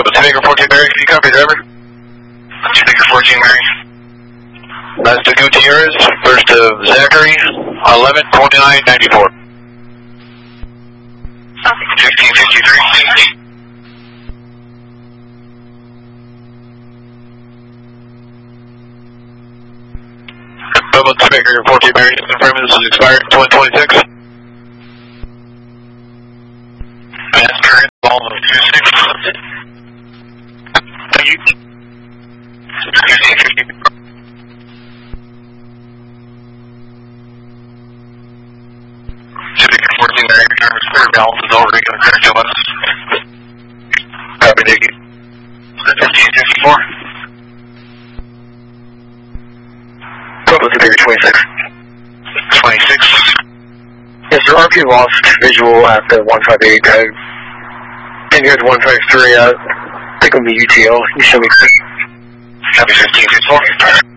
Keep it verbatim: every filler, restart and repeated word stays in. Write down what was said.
Speaker fourteen Mary, can you copy driver? Speaker fourteen Mary. Last to Gutierrez, first of Zachary, eleven twenty-nine ninety-four. fifteen fifty-three. Double Speaker fourteen Mary, confirming this is expired twenty twenty-six. Master all of two six. Thank you. fifteen fifty. Speaker fourteen Mary, driver's clear, balance is over, you can clear to us. Copy, thank you. fifteen fifty-four. Speaker twenty-six. twenty-six. Yes, sir. R P lost visual at the one five eight. Uh, and here's one five three. Uh, I think it'll be U T L. You show me. Copy fifteen fifty-four.